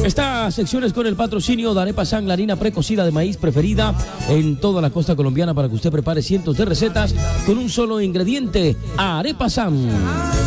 Esta sección es con el patrocinio de Arepa San, la harina precocida de maíz preferida en toda la costa colombiana para que usted prepare cientos de recetas con un solo ingrediente, Arepa San.